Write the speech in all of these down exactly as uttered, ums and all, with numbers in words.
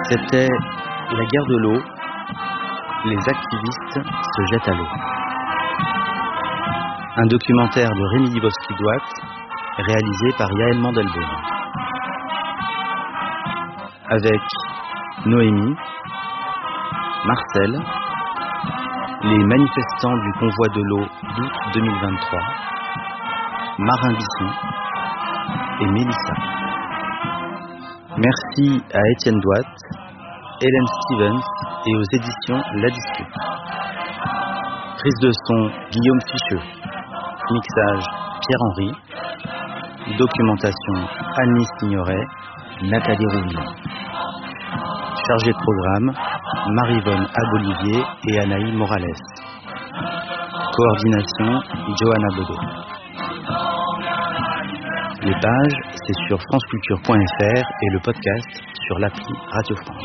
C'était la guerre de l'eau. Les activistes se jettent à l'eau. Un documentaire de Rémi Dybowski-Douat, réalisé par Yael Mandelbaum. Avec Noémie, Marcel, les manifestants du convoi de l'eau d'août deux mille vingt-trois, Marin Bisson et Mélissa. Merci à Étienne Douat, Hélène Stevens et aux éditions La Discute. Prise de son Guillaume Ficheux. Mixage Pierre-Henri. Documentation Annie Signoret, Nathalie Rouvillon. Chargé de programme Marie-Vonne Abolivier et Anaï Morales. Coordination Johanna Bodo. Les pages, c'est sur franceculture point f r et le podcast sur l'appli Radio France.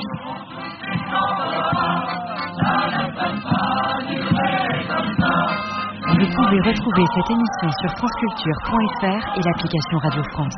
Vous pouvez retrouver cette émission sur franceculture point f r et l'application Radio France.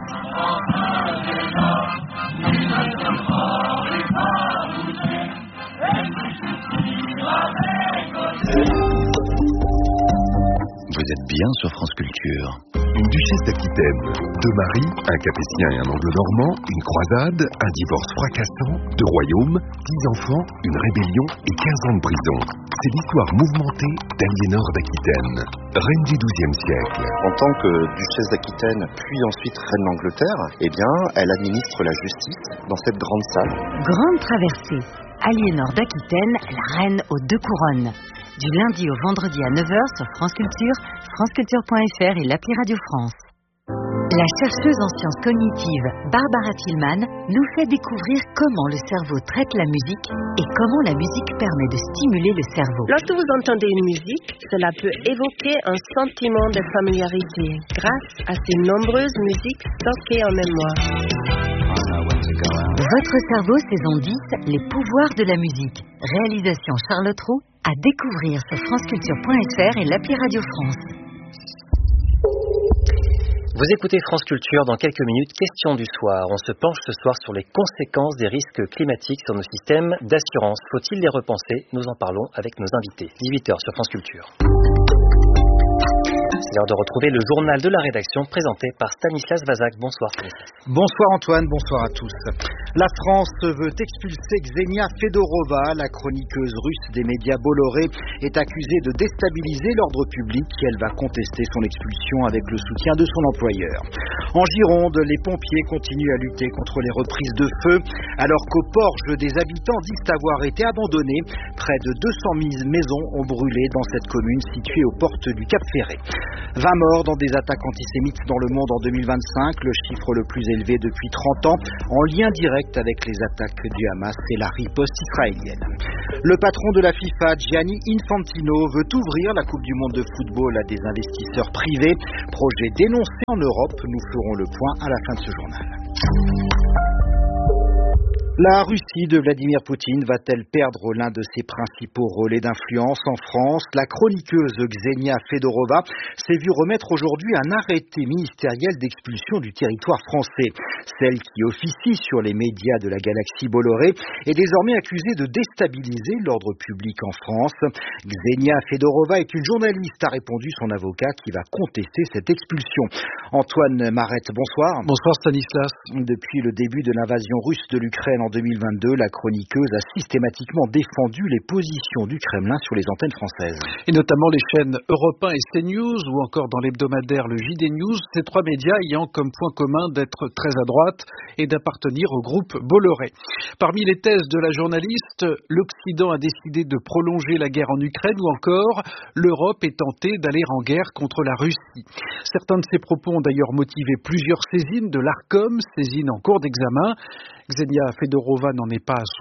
Vous êtes bien sur France Culture. Une duchesse d'Aquitaine, deux maris, un capétien et un anglo-normand, une croisade, un divorce fracassant, deux royaumes, dix enfants, une rébellion et quinze ans de prison. C'est l'histoire mouvementée d'Aliénor d'Aquitaine, reine du douzième siècle. En tant que duchesse d'Aquitaine, puis ensuite reine d'Angleterre, eh bien, elle administre la justice dans cette grande salle. Grande traversée. Aliénor d'Aquitaine, la reine aux deux couronnes. Du lundi au vendredi à neuf heures sur France Culture, franceculture point f r et l'appli Radio France. La chercheuse en sciences cognitives Barbara Tillman nous fait découvrir comment le cerveau traite la musique et comment la musique permet de stimuler le cerveau. Lorsque vous entendez une musique, cela peut évoquer un sentiment de familiarité grâce à ces nombreuses musiques stockées en mémoire. Votre cerveau saison dix, les pouvoirs de la musique. Réalisation Charlotte Roux, à découvrir sur franceculture point f r et l'appli Radio France. Vous écoutez France Culture, dans quelques minutes, question du soir. On se penche ce soir sur les conséquences des risques climatiques sur nos systèmes d'assurance. Faut-il les repenser? Nous en parlons avec nos invités. dix-huit heures sur France Culture. C'est l'heure de retrouver le journal de la rédaction présenté par Stanislas Vazak. Bonsoir Stanislas. Bonsoir Antoine, bonsoir à tous. La France veut expulser Ksenia Fedorova, la chroniqueuse russe des médias Bolloré, est accusée de déstabiliser l'ordre public. Elle va contester son expulsion avec le soutien de son employeur. En Gironde, les pompiers continuent à lutter contre les reprises de feu, alors qu'au Porge, des habitants disent avoir été abandonnés. Près de deux cent mille maisons ont brûlé dans cette commune située aux portes du Cap Ferré. vingt morts dans des attaques antisémites dans le monde en deux mille vingt-cinq, le chiffre le plus élevé depuis trente ans, en lien direct avec les attaques du Hamas et la riposte israélienne. Le patron de la FIFA, Gianni Infantino, veut ouvrir la Coupe du monde de football à des investisseurs privés. Projet dénoncé en Europe, nous ferons le point à la fin de ce journal. La Russie de Vladimir Poutine va-t-elle perdre l'un de ses principaux relais d'influence en France? La chroniqueuse Ksenia Fedorova s'est vue remettre aujourd'hui un arrêté ministériel d'expulsion du territoire français. Celle qui officie sur les médias de la galaxie Bolloré est désormais accusée de déstabiliser l'ordre public en France. Ksenia Fedorova est une journaliste, a répondu son avocat qui va contester cette expulsion. Antoine Marette, bonsoir. Bonsoir Stanislas. Depuis le début de l'invasion russe de l'Ukraine en deux mille vingt-deux, la chroniqueuse a systématiquement défendu les positions du Kremlin sur les antennes françaises. Et notamment les chaînes Europe un et CNews, ou encore dans l'hebdomadaire le J D News, ces trois médias ayant comme point commun d'être très à droite et d'appartenir au groupe Bolloré. Parmi les thèses de la journaliste, l'Occident a décidé de prolonger la guerre en Ukraine, ou encore l'Europe est tentée d'aller en guerre contre la Russie. Certains de ces propos ont d'ailleurs motivé plusieurs saisines de l'Arcom, saisines en cours d'examen. Ksenia Fedorova n'en est pas à son coup d'essai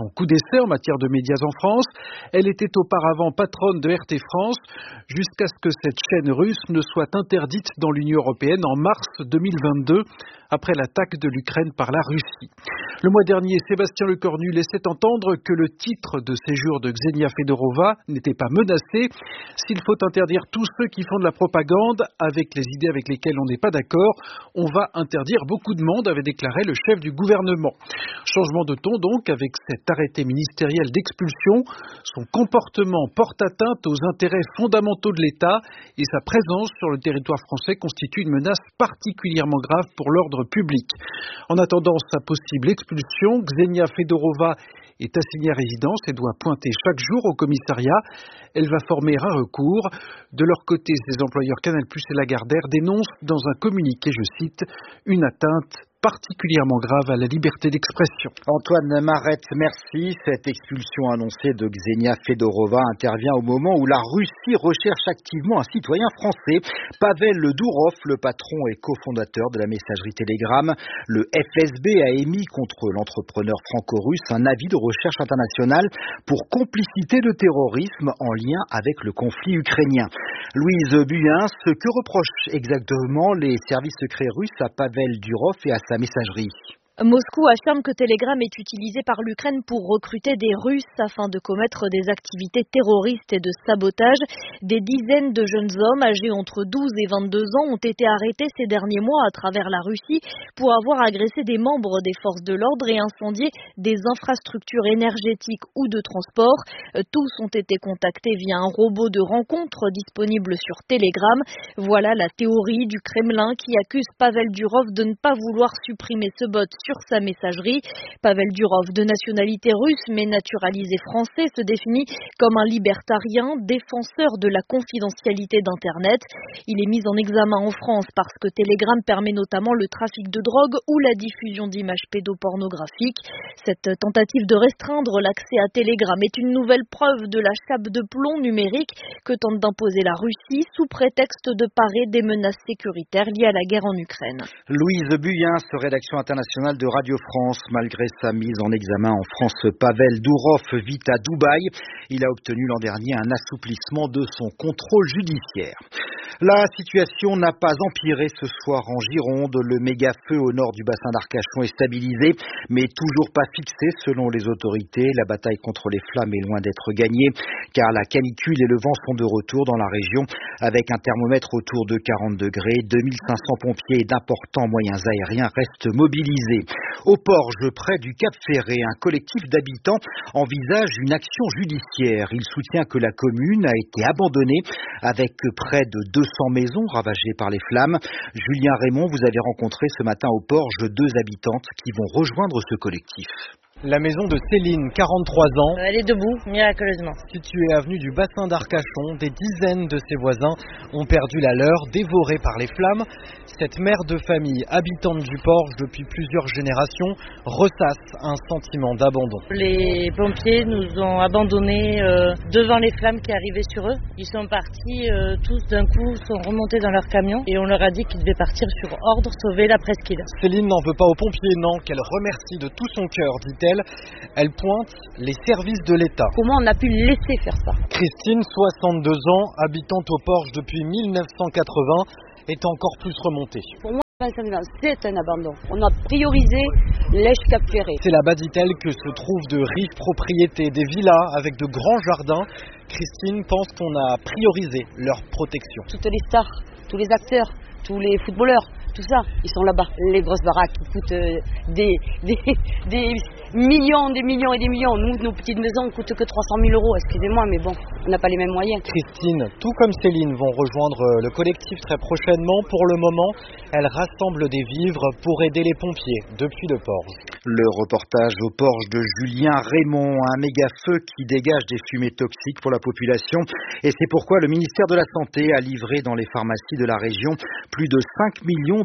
essai en matière de médias en France. Elle était auparavant patronne de R T France, jusqu'à ce que cette chaîne russe ne soit interdite dans l'Union européenne en mars deux mille vingt-deux, après l'attaque de l'Ukraine par la Russie. Le mois dernier, Sébastien Lecornu laissait entendre que le titre de séjour de Ksenia Fedorova n'était pas menacé. S'il faut interdire tous ceux qui font de la propagande avec les idées avec lesquelles on n'est pas d'accord, on va interdire beaucoup de monde, avait déclaré le chef du gouvernement. Changement de ton donc avec cet arrêté ministériel d'expulsion. Son comportement porte atteinte aux intérêts fondamentaux de l'État et sa présence sur le territoire français constitue une menace particulièrement grave pour l'ordre public. En attendant sa possible expulsion, Ksenia Fedorova est assignée à résidence et doit pointer chaque jour au commissariat. Elle va former un recours. De leur côté, ses employeurs Canal+ et Lagardère dénoncent dans un communiqué, je cite, une atteinte particulièrement grave à la liberté d'expression. Antoine Marette, merci. Cette expulsion annoncée de Ksenia Fedorova intervient au moment où la Russie recherche activement un citoyen français. Pavel Dourov, le patron et cofondateur de la messagerie Telegram. Le F S B a émis contre l'entrepreneur franco-russe un avis de recherche internationale pour complicité de terrorisme en lien avec le conflit ukrainien. Louise Buyen, ce que reprochent exactement les services secrets russes à Pavel Durov et à sa messagerie? Moscou affirme que Telegram est utilisé par l'Ukraine pour recruter des Russes afin de commettre des activités terroristes et de sabotage. Des dizaines de jeunes hommes âgés entre douze et vingt-deux ans ont été arrêtés ces derniers mois à travers la Russie pour avoir agressé des membres des forces de l'ordre et incendié des infrastructures énergétiques ou de transport. Tous ont été contactés via un robot de rencontre disponible sur Telegram. Voilà la théorie du Kremlin qui accuse Pavel Durov de ne pas vouloir supprimer ce bot sur sa messagerie. Pavel Durov, de nationalité russe mais naturalisé français, se définit comme un libertarien, défenseur de la confidentialité d'Internet. Il est mis en examen en France parce que Telegram permet notamment le trafic de drogue ou la diffusion d'images pédopornographiques. Cette tentative de restreindre l'accès à Telegram est une nouvelle preuve de la chape de plomb numérique que tente d'imposer la Russie sous prétexte de parer des menaces sécuritaires liées à la guerre en Ukraine. Louise Buyen, rédaction internationale de Radio France. Malgré sa mise en examen en France, Pavel Dourov vit à Dubaï. Il a obtenu l'an dernier un assouplissement de son contrôle judiciaire. La situation n'a pas empiré ce soir en Gironde. Le méga-feu au nord du bassin d'Arcachon est stabilisé, mais toujours pas fixé selon les autorités. La bataille contre les flammes est loin d'être gagnée, car la canicule et le vent sont de retour dans la région, avec un thermomètre autour de quarante degrés. deux mille cinq cents pompiers et d'importants moyens aériens restent mobilisés. Au Porge, près du Cap Ferré, un collectif d'habitants envisage une action judiciaire. Il soutient que la commune a été abandonnée avec près de deux cents maisons ravagées par les flammes. Julien Raymond, vous avez rencontré ce matin au Porge deux habitantes qui vont rejoindre ce collectif. La maison de Céline, quarante-trois ans. Elle est debout, miraculeusement. Située avenue du bassin d'Arcachon, des dizaines de ses voisins ont perdu la leur, dévorés par les flammes. Cette mère de famille, habitante du Porge depuis plusieurs générations, ressasse un sentiment d'abandon. Les pompiers nous ont abandonnés euh, devant les flammes qui arrivaient sur eux. Ils sont partis euh, tous d'un coup, sont remontés dans leur camion et on leur a dit qu'ils devaient partir sur ordre, sauver la presqu'île. Céline n'en veut pas aux pompiers, non, qu'elle remercie de tout son cœur, dit-elle. Elle pointe les services de l'État. Comment on a pu laisser faire ça? Christine, soixante-deux ans, habitante au Porge depuis mille neuf cent quatre-vingts, est encore plus remontée. Pour moi, c'est un abandon. On a priorisé l'Èche Cap Ferré. C'est là-bas, dit-elle, que se trouvent de riches propriétés, des villas avec de grands jardins. Christine pense qu'on a priorisé leur protection. Toutes les stars, tous les acteurs, tous les footballeurs, tout ça, ils sont là-bas. Les grosses baraques qui coûtent euh, des, des, des millions, des millions et des millions. Nous, nos petites maisons ne coûtent que trois cent mille euros, excusez-moi, mais bon, on n'a pas les mêmes moyens. Christine, tout comme Céline, vont rejoindre le collectif très prochainement. Pour le moment, elles rassemblent des vivres pour aider les pompiers depuis le Porge. Le reportage au Porge de Julien Raymond, un méga feu qui dégage des fumées toxiques pour la population. Et c'est pourquoi le ministère de la Santé a livré dans les pharmacies de la région plus de cinq millions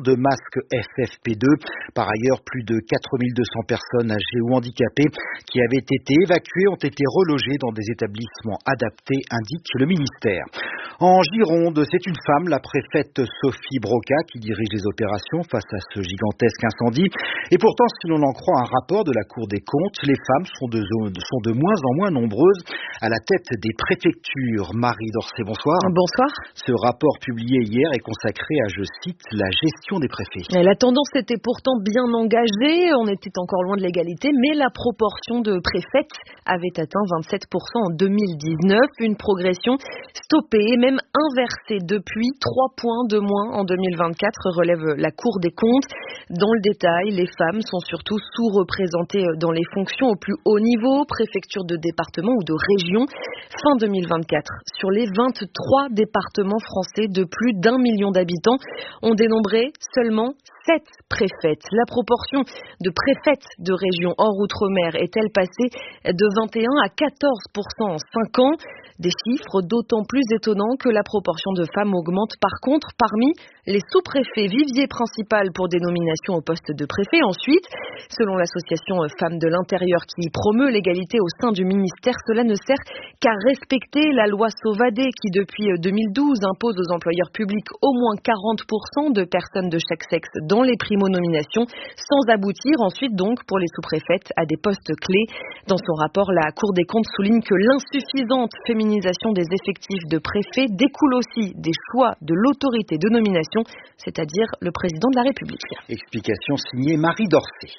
de masques F F P deux. Par ailleurs, plus de quatre mille deux cents personnes âgées ou handicapées qui avaient été évacuées ont été relogées dans des établissements adaptés, indique le ministère. En Gironde, c'est une femme, la préfète Sophie Broca, qui dirige les opérations face à ce gigantesque incendie. Et pourtant, si l'on en croit un rapport de la Cour des comptes, les femmes sont de, sont de moins en moins nombreuses à la tête des préfectures. Marie Dorcet, bonsoir. Bonsoir. Ce rapport publié hier est consacré à, je cite, la gestion des préfets. La tendance était pourtant bien engagée, on était encore loin de l'égalité, mais la proportion de préfètes avait atteint vingt-sept pour cent en deux mille dix-neuf, une progression stoppée, même inversée depuis, trois points de moins en deux mille vingt-quatre, relève la Cour des comptes. Dans le détail, les femmes sont surtout sous-représentées dans les fonctions au plus haut niveau, préfecture de département ou de région. Fin deux mille vingt-quatre, sur les vingt-trois départements français de plus d'un million d'habitants, on dénombrait seulement sept préfètes. La proportion de préfètes de région hors outre-mer est-elle passée de vingt et un à quatorze pour cent en cinq ans? Des chiffres d'autant plus étonnants que la proportion de femmes augmente par contre parmi les sous-préfets, vivier principal pour des nominations au poste de préfet. Ensuite, selon l'association Femmes de l'Intérieur qui promeut l'égalité au sein du ministère, cela ne sert qu'à respecter la loi Sauvadet qui depuis deux mille douze impose aux employeurs publics au moins quarante pour cent de personnes de chaque sexe dans les primo-nominations, sans aboutir ensuite donc pour les sous-préfètes à des postes clés. Dans son rapport, la Cour des comptes souligne que l'insuffisante féminisation des effectifs de préfets découle aussi des choix de l'autorité de nomination, c'est-à-dire le président de la République. Explication signée Marie Dorcet.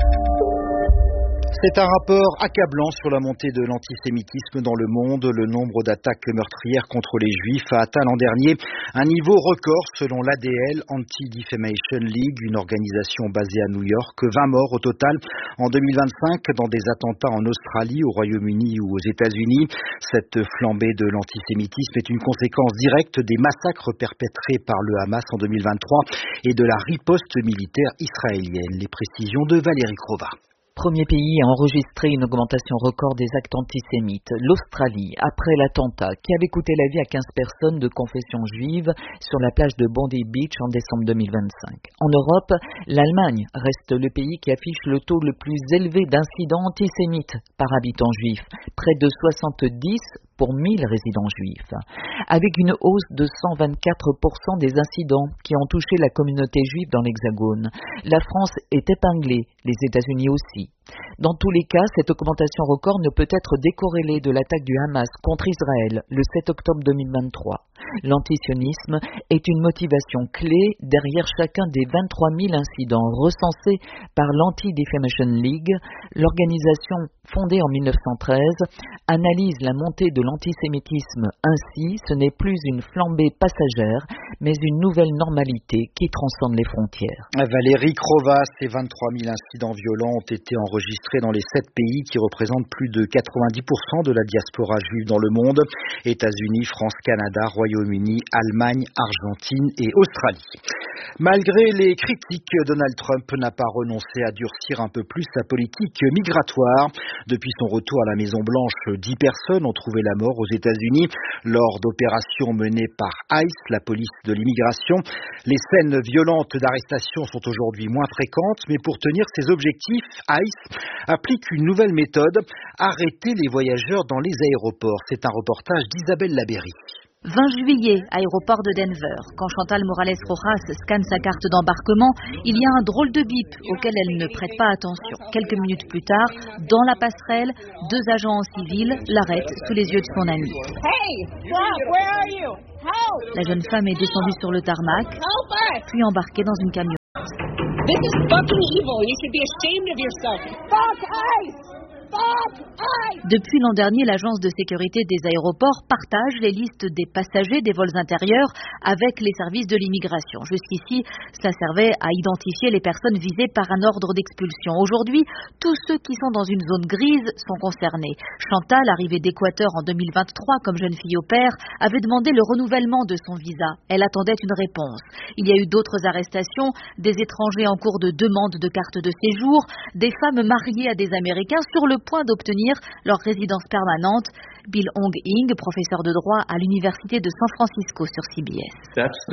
C'est un rapport accablant sur la montée de l'antisémitisme dans le monde. Le nombre d'attaques meurtrières contre les Juifs a atteint l'an dernier un niveau record selon l'A D L, Anti-Defamation League, une organisation basée à New York. vingt morts au total en deux mille vingt-cinq dans des attentats en Australie, au Royaume-Uni ou aux États-Unis. Cette flambée de l'antisémitisme est une conséquence directe des massacres perpétrés par le Hamas en deux mille vingt-trois et de la riposte militaire israélienne. Les précisions de Valérie Crova. Premier pays à enregistrer une augmentation record des actes antisémites, l'Australie, après l'attentat qui avait coûté la vie à quinze personnes de confession juive sur la plage de Bondi Beach en décembre deux mille vingt-cinq. En Europe, l'Allemagne reste le pays qui affiche le taux le plus élevé d'incidents antisémites par habitant juif, près de soixante-dix pour mille résidents juifs, avec une hausse de cent vingt-quatre pour cent des incidents qui ont touché la communauté juive dans l'Hexagone. La France est épinglée, les États-Unis aussi. Dans tous les cas, cette augmentation record ne peut être décorrélée de l'attaque du Hamas contre Israël le sept octobre deux mille vingt-trois. L'antisionisme est une motivation clé derrière chacun des vingt-trois mille incidents recensés par l'Anti-Defamation League. L'organisation, fondée en mille neuf cent treize, analyse la montée de l'antisémitisme ainsi. Ce n'est plus une flambée passagère, mais une nouvelle normalité qui transcende les frontières. Valérie Crova, ces vingt-trois mille incidents violents ont été enregistrés dans les sept pays qui représentent plus de quatre-vingt-dix pour cent de la diaspora juive dans le monde. États-Unis, France, Canada, Royaume-Uni, Allemagne, Argentine et Australie. Malgré les critiques, Donald Trump n'a pas renoncé à durcir un peu plus sa politique migratoire. Depuis son retour à la Maison-Blanche, dix personnes ont trouvé la mort aux États-Unis lors d'opérations menées par ICE, la police de l'immigration. Les scènes violentes d'arrestation sont aujourd'hui moins fréquentes, mais pour tenir ses objectifs, ICE applique une nouvelle méthode, arrêter les voyageurs dans les aéroports. C'est un reportage d'Isabelle Labéry. vingt juillet, aéroport de Denver. Quand Chantal Morales Rojas scanne sa carte d'embarquement, il y a un drôle de bip auquel elle ne prête pas attention. Quelques minutes plus tard, dans la passerelle, deux agents en civil l'arrêtent sous les yeux de son ami. Hey, stop, where are you? Help! La jeune femme est descendue sur le tarmac, puis embarquée dans une camionnette. This is fucking evil. You should be ashamed of yourself. Fuck ICE! Depuis l'an dernier, l'agence de sécurité des aéroports partage les listes des passagers des vols intérieurs avec les services de l'immigration. Jusqu'ici, ça servait à identifier les personnes visées par un ordre d'expulsion. Aujourd'hui, tous ceux qui sont dans une zone grise sont concernés. Chantal, arrivée d'Équateur en deux mille vingt-trois comme jeune fille au père, avait demandé le renouvellement de son visa. Elle attendait une réponse. Il y a eu d'autres arrestations, des étrangers en cours de demande de carte de séjour, des femmes mariées à des Américains sur le point d'obtenir leur résidence permanente. Bill Hong-ing, professeur de droit à l'université de San Francisco sur C B S.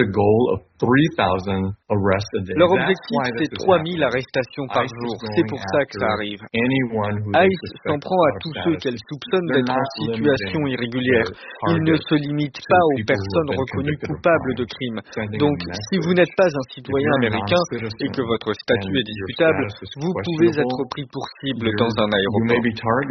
Leur objectif, c'est trois mille arrestations par jour. C'est pour ça que ça arrive. ICE s'en prend à tous ceux qu'elle soupçonne d'être en situation irrégulière. Ils ne se limitent pas aux personnes reconnues coupables de crimes. Donc, si vous n'êtes pas un citoyen américain et que votre statut est discutable, vous pouvez être pris pour cible dans un aéroport.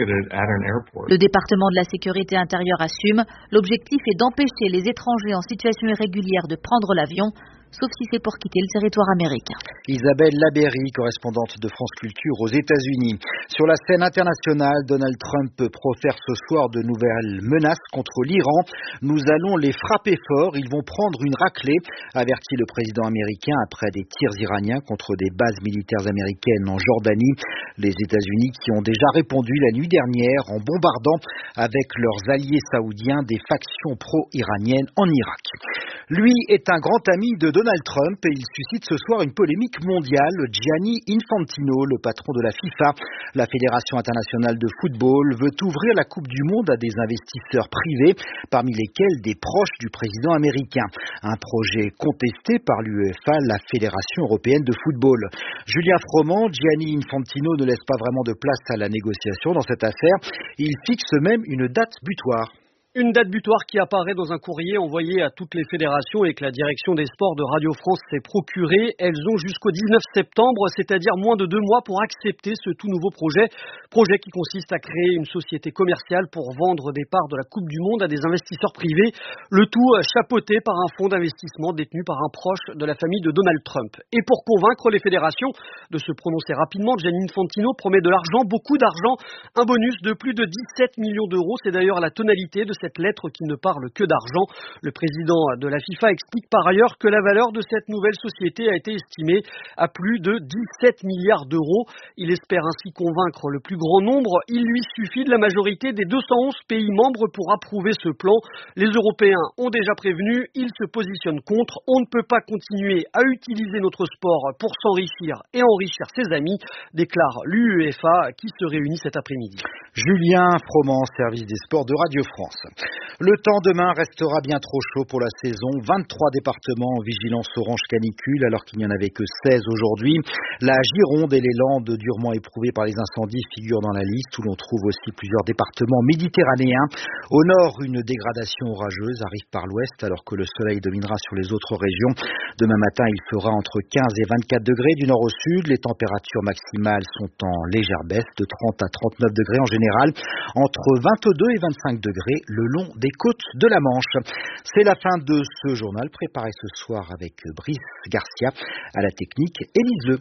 Le département de la sécurité intérieure assume, l'objectif est d'empêcher les étrangers en situation irrégulière de prendre l'avion, sauf si c'est pour quitter le territoire américain. Isabelle Labéry, correspondante de France Culture aux États-Unis. Sur la scène internationale, Donald Trump profère ce soir de nouvelles menaces contre l'Iran. Nous allons les frapper fort, ils vont prendre une raclée, avertit le président américain après des tirs iraniens contre des bases militaires américaines en Jordanie. Les États-Unis qui ont déjà répondu la nuit dernière en bombardant avec leurs alliés saoudiens des factions pro-iraniennes en Irak. Lui est un grand ami de Donald Trump et il suscite ce soir une polémique mondiale. Gianni Infantino, le patron de la FIFA, la Fédération internationale de football, veut ouvrir la Coupe du Monde à des investisseurs privés, parmi lesquels des proches du président américain. Un projet contesté par l'UEFA, la Fédération européenne de football. Julien Froment, Gianni Infantino ne laisse pas vraiment de place à la négociation dans cette affaire. Il fixe même une date butoir. Une date butoir qui apparaît dans un courrier envoyé à toutes les fédérations et que la direction des sports de Radio France s'est procuré. Elles ont jusqu'au dix-neuf septembre, c'est-à-dire moins de deux mois pour accepter ce tout nouveau projet. Projet qui consiste à créer une société commerciale pour vendre des parts de la Coupe du Monde à des investisseurs privés. Le tout chapeauté par un fonds d'investissement détenu par un proche de la famille de Donald Trump. Et pour convaincre les fédérations de se prononcer rapidement, Gianni Infantino promet de l'argent, beaucoup d'argent, un bonus de plus de dix-sept millions d'euros. C'est d'ailleurs la tonalité de cette lettre qui ne parle que d'argent. Le président de la FIFA explique par ailleurs que la valeur de cette nouvelle société a été estimée à plus de dix-sept milliards d'euros. Il espère ainsi convaincre le plus grand nombre. Il lui suffit de la majorité des deux cent onze pays membres pour approuver ce plan. Les Européens ont déjà prévenu, ils se positionnent contre. On ne peut pas continuer à utiliser notre sport pour s'enrichir et enrichir ses amis, déclare l'UEFA qui se réunit cet après-midi. Julien Froment, service des sports de Radio France. Le temps demain restera bien trop chaud pour la saison. vingt-trois départements en vigilance orange canicule alors qu'il n'y en avait que seize aujourd'hui. La Gironde et les Landes durement éprouvées par les incendies figurent dans la liste où l'on trouve aussi plusieurs départements méditerranéens. Au nord, une dégradation orageuse arrive par l'ouest alors que le soleil dominera sur les autres régions. Demain matin, il fera entre quinze et vingt-quatre degrés du nord au sud. Les températures maximales sont en légère baisse de trente à trente-neuf degrés en général. Entre vingt-deux et vingt-cinq degrés le long des côtes de la Manche. C'est la fin de ce journal préparé ce soir avec Brice Garcia à la technique. Élise Le.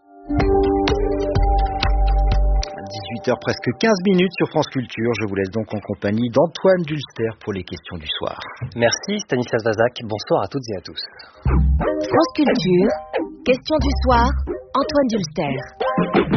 dix-huit heures presque quinze minutes sur France Culture. Je vous laisse donc en compagnie d'Antoine Dulster pour les questions du soir. Merci Stanislas Vazak. Bonsoir à toutes et à tous. France Culture, question du soir, Antoine Dulster.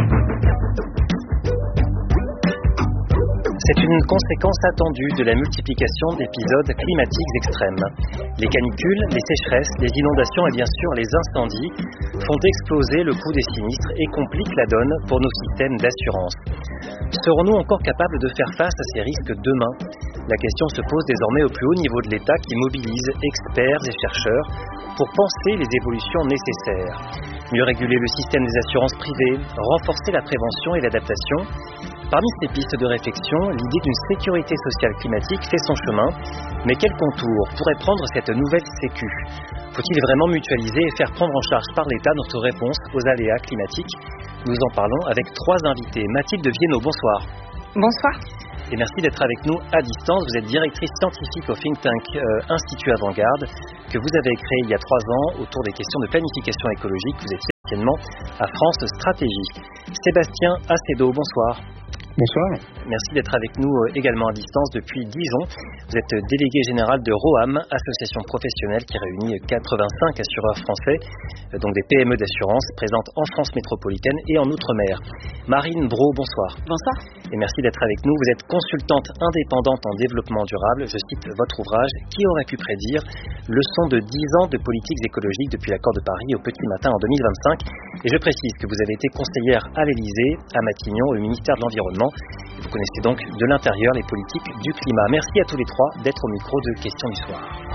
C'est une conséquence attendue de la multiplication d'épisodes climatiques extrêmes. Les canicules, les sécheresses, les inondations et bien sûr les incendies font exploser le coût des sinistres et compliquent la donne pour nos systèmes d'assurance. Serons-nous encore capables de faire face à ces risques demain ? La question se pose désormais au plus haut niveau de l'État qui mobilise experts et chercheurs pour penser les évolutions nécessaires. Mieux réguler le système des assurances privées, renforcer la prévention et l'adaptation. Parmi ces pistes de réflexion, l'idée d'une sécurité sociale climatique fait son chemin. Mais quel contour pourrait prendre cette nouvelle sécu ? Faut-il vraiment mutualiser et faire prendre en charge par l'État notre réponse aux aléas climatiques ? Nous en parlons avec trois invités. Mathilde Viennot, bonsoir. Bonsoir. Et merci d'être avec nous à distance. Vous êtes directrice scientifique au think tank euh, Institut Avant-Garde, que vous avez créé il y a trois ans autour des questions de planification écologique. Vous étiez anciennement à France Stratégie. Sébastien Acedo, bonsoir. Bonsoir. Merci d'être avec nous également à distance depuis Dijon. Vous êtes délégué général de ROAM, association professionnelle qui réunit quatre-vingt-cinq assureurs français, donc des P M E d'assurance présentes en France métropolitaine et en Outre-mer. Marine Brault, bonsoir. Bonsoir. Et merci d'être avec nous. Vous êtes consultante indépendante en développement durable. Je cite votre ouvrage « Qui aurait pu prédire ? Leçon de dix ans de politiques écologiques depuis l'accord de Paris au petit matin en deux mille vingt-cinq ». Et je précise que vous avez été conseillère à l'Élysée, à Matignon, au ministère de l'Environnement temps. Vous connaissez donc de l'intérieur les politiques du climat. Merci à tous les trois d'être au micro de Questions du soir.